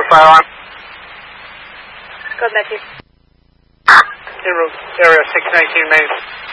fire alarm. Go, Matthew. En route, area 619 Main.